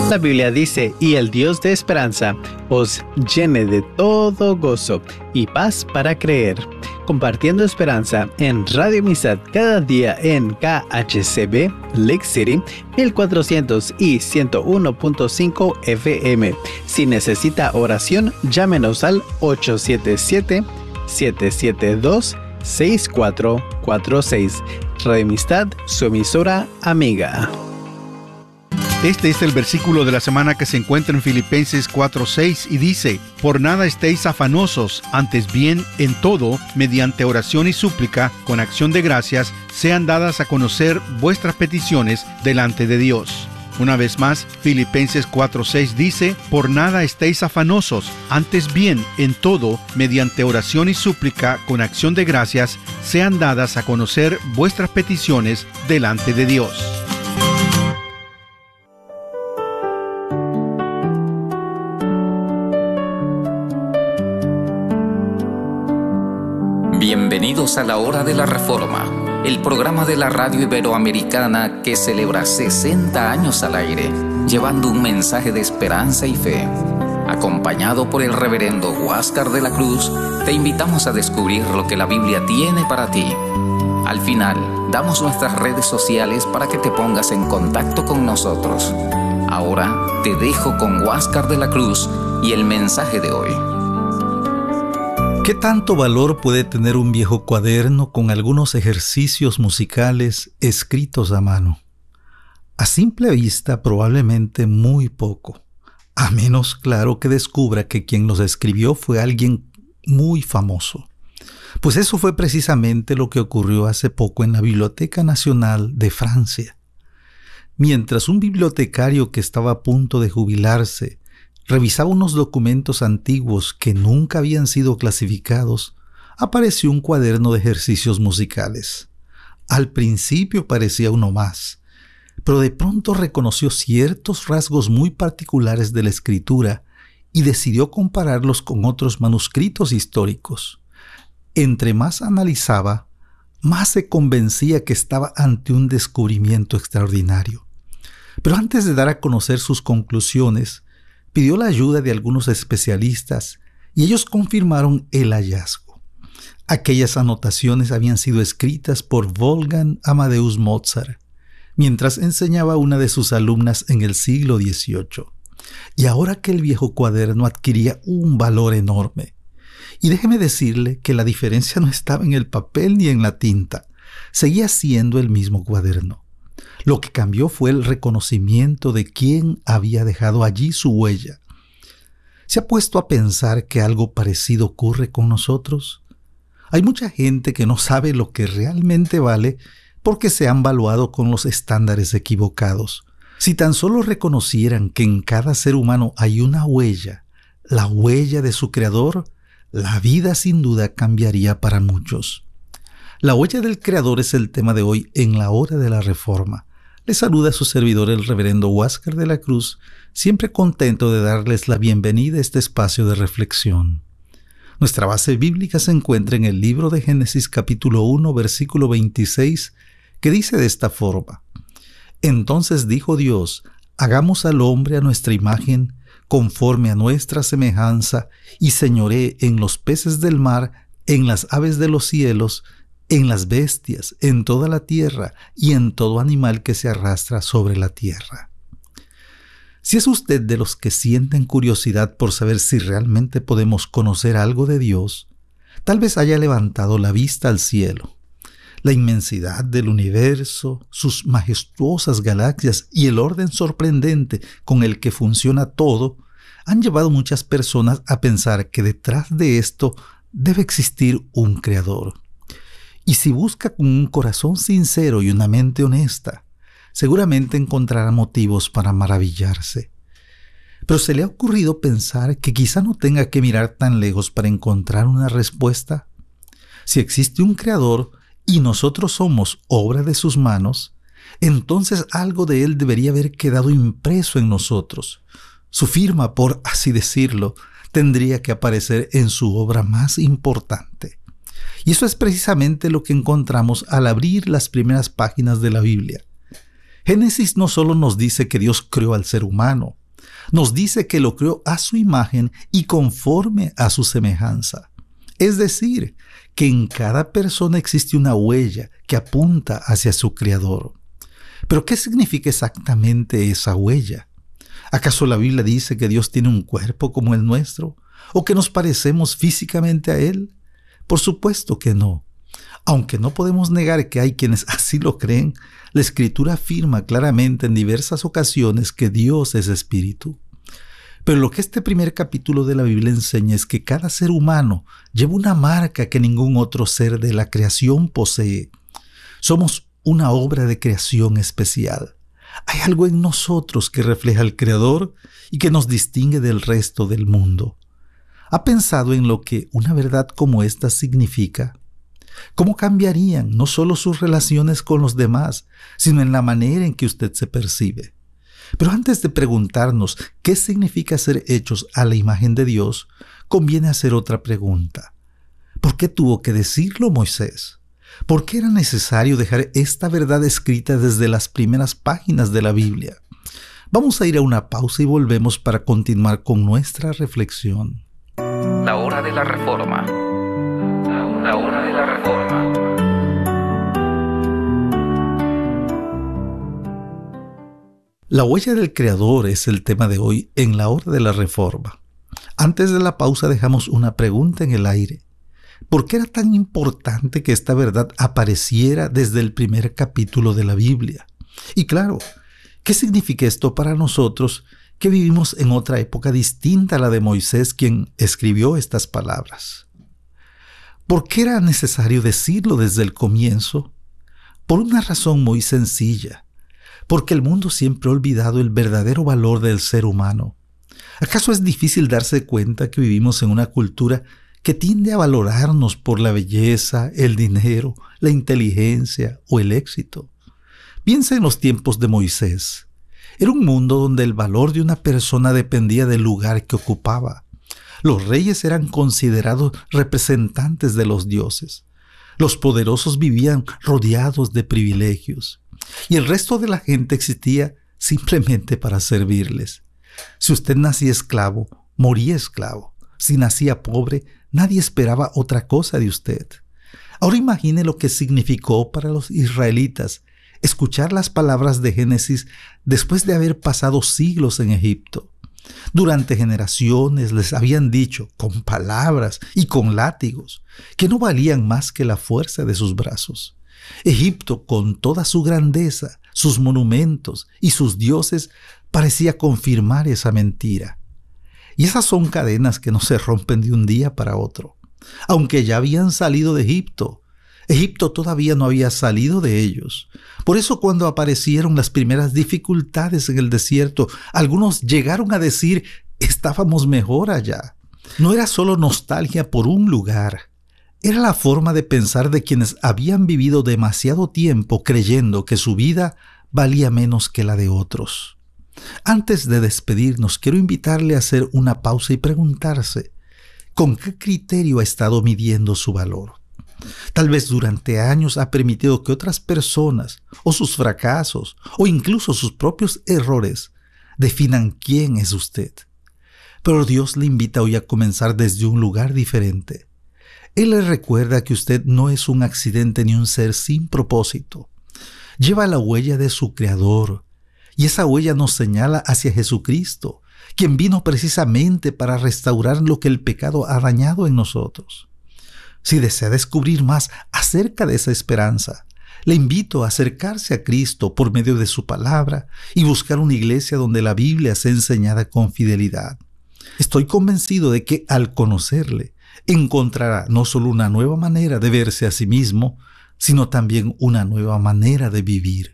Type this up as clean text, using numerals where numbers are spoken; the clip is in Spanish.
La Biblia dice, y el Dios de esperanza os llene de todo gozo y paz para creer. Compartiendo esperanza en Radio Amistad cada día en KHCB, Lake City, 1400 y 101.5 FM. Si necesita oración, llámenos al 877-772-6446. Radio Amistad, su emisora amiga. Este es el versículo de la semana que se encuentra en Filipenses 4:6 y dice: por nada estéis afanosos, antes bien en todo, mediante oración y súplica, con acción de gracias, sean dadas a conocer vuestras peticiones delante de Dios. Una vez más, Filipenses 4:6 dice: por nada estéis afanosos, antes bien en todo, mediante oración y súplica, con acción de gracias, sean dadas a conocer vuestras peticiones delante de Dios. Bienvenidos a la Hora de la Reforma, el programa de la radio iberoamericana que celebra 60 años al aire, llevando un mensaje de esperanza y fe. Acompañado por el reverendo Huáscar de la Cruz, te invitamos a descubrir lo que la Biblia tiene para ti. Al final, damos nuestras redes sociales para que te pongas en contacto con nosotros. Ahora te dejo con Huáscar de la Cruz y el mensaje de hoy. ¿Qué tanto valor puede tener un viejo cuaderno con algunos ejercicios musicales escritos a mano? A simple vista, probablemente muy poco, a menos, claro, que descubra que quien los escribió fue alguien muy famoso. Pues eso fue precisamente lo que ocurrió hace poco en la Biblioteca Nacional de Francia. Mientras un bibliotecario que estaba a punto de jubilarse revisaba unos documentos antiguos que nunca habían sido clasificados, apareció un cuaderno de ejercicios musicales. Al principio parecía uno más, pero de pronto reconoció ciertos rasgos muy particulares de la escritura y decidió compararlos con otros manuscritos históricos. Entre más analizaba, más se convencía que estaba ante un descubrimiento extraordinario. Pero antes de dar a conocer sus conclusiones, pidió la ayuda de algunos especialistas y ellos confirmaron el hallazgo. Aquellas anotaciones habían sido escritas por Wolfgang Amadeus Mozart mientras enseñaba a una de sus alumnas en el siglo XVIII. Y ahora que el viejo cuaderno adquiría un valor enorme. Y déjeme decirle que la diferencia no estaba en el papel ni en la tinta. Seguía siendo el mismo cuaderno. Lo que cambió fue el reconocimiento de quién había dejado allí su huella. ¿Se ha puesto a pensar que algo parecido ocurre con nosotros? Hay mucha gente que no sabe lo que realmente vale porque se han valuado con los estándares equivocados. Si tan solo reconocieran que en cada ser humano hay una huella, la huella de su Creador, la vida sin duda cambiaría para muchos. La huella del Creador es el tema de hoy en la Hora de la Reforma. Les saluda a su servidor, el reverendo Huáscar de la Cruz, siempre contento de darles la bienvenida a este espacio de reflexión. Nuestra base bíblica se encuentra en el libro de Génesis capítulo 1, versículo 26, que dice de esta forma: Entonces dijo Dios, hagamos al hombre a nuestra imagen, conforme a nuestra semejanza, y señoree en los peces del mar, en las aves de los cielos, en las bestias, en toda la tierra y en todo animal que se arrastra sobre la tierra. Si es usted de los que sienten curiosidad por saber si realmente podemos conocer algo de Dios, tal vez haya levantado la vista al cielo. La inmensidad del universo, sus majestuosas galaxias y el orden sorprendente con el que funciona todo han llevado a muchas personas a pensar que detrás de esto debe existir un creador. Y si busca con un corazón sincero y una mente honesta, seguramente encontrará motivos para maravillarse. Pero ¿se le ha ocurrido pensar que quizá no tenga que mirar tan lejos para encontrar una respuesta? Si existe un creador y nosotros somos obra de sus manos, entonces algo de él debería haber quedado impreso en nosotros. Su firma, por así decirlo, tendría que aparecer en su obra más importante. Y eso es precisamente lo que encontramos al abrir las primeras páginas de la Biblia. Génesis no solo nos dice que Dios creó al ser humano, nos dice que lo creó a su imagen y conforme a su semejanza. Es decir, que en cada persona existe una huella que apunta hacia su Creador. ¿Pero qué significa exactamente esa huella? ¿Acaso la Biblia dice que Dios tiene un cuerpo como el nuestro? ¿O que nos parecemos físicamente a Él? Por supuesto que no. Aunque no podemos negar que hay quienes así lo creen, la Escritura afirma claramente en diversas ocasiones que Dios es espíritu. Pero lo que este primer capítulo de la Biblia enseña es que cada ser humano lleva una marca que ningún otro ser de la creación posee. Somos una obra de creación especial. Hay algo en nosotros que refleja al Creador y que nos distingue del resto del mundo. ¿Ha pensado en lo que una verdad como esta significa? ¿Cómo cambiarían no solo sus relaciones con los demás, sino en la manera en que usted se percibe? Pero antes de preguntarnos qué significa ser hechos a la imagen de Dios, conviene hacer otra pregunta. ¿Por qué tuvo que decirlo Moisés? ¿Por qué era necesario dejar esta verdad escrita desde las primeras páginas de la Biblia? Vamos a ir a una pausa y volvemos para continuar con nuestra reflexión. La hora de la reforma. La hora de la reforma. La huella del Creador es el tema de hoy en la hora de la reforma. Antes de la pausa dejamos una pregunta en el aire. ¿Por qué era tan importante que esta verdad apareciera desde el primer capítulo de la Biblia? Y claro, ¿qué significa esto para nosotros que vivimos en otra época distinta a la de Moisés, quien escribió estas palabras? ¿Por qué era necesario decirlo desde el comienzo? Por una razón muy sencilla. Porque el mundo siempre ha olvidado el verdadero valor del ser humano. ¿Acaso es difícil darse cuenta que vivimos en una cultura que tiende a valorarnos por la belleza, el dinero, la inteligencia o el éxito? Piensa en los tiempos de Moisés. Era un mundo donde el valor de una persona dependía del lugar que ocupaba. Los reyes eran considerados representantes de los dioses. Los poderosos vivían rodeados de privilegios. Y el resto de la gente existía simplemente para servirles. Si usted nacía esclavo, moría esclavo. Si nacía pobre, nadie esperaba otra cosa de usted. Ahora imagine lo que significó para los israelitas escuchar las palabras de Génesis después de haber pasado siglos en Egipto. Durante generaciones les habían dicho, con palabras y con látigos, que no valían más que la fuerza de sus brazos. Egipto, con toda su grandeza, sus monumentos y sus dioses, parecía confirmar esa mentira. Y esas son cadenas que no se rompen de un día para otro. Aunque ya habían salido de Egipto, Egipto todavía no había salido de ellos. Por eso cuando aparecieron las primeras dificultades en el desierto, algunos llegaron a decir, estábamos mejor allá. No era solo nostalgia por un lugar. Era la forma de pensar de quienes habían vivido demasiado tiempo creyendo que su vida valía menos que la de otros. Antes de despedirnos, quiero invitarle a hacer una pausa y preguntarse, ¿con qué criterio ha estado midiendo su valor? Tal vez durante años ha permitido que otras personas, o sus fracasos, o incluso sus propios errores, definan quién es usted. Pero Dios le invita hoy a comenzar desde un lugar diferente. Él le recuerda que usted no es un accidente ni un ser sin propósito. Lleva la huella de su Creador, y esa huella nos señala hacia Jesucristo, quien vino precisamente para restaurar lo que el pecado ha dañado en nosotros. Si desea descubrir más acerca de esa esperanza, le invito a acercarse a Cristo por medio de su palabra y buscar una iglesia donde la Biblia sea enseñada con fidelidad. Estoy convencido de que al conocerle, encontrará no solo una nueva manera de verse a sí mismo, sino también una nueva manera de vivir.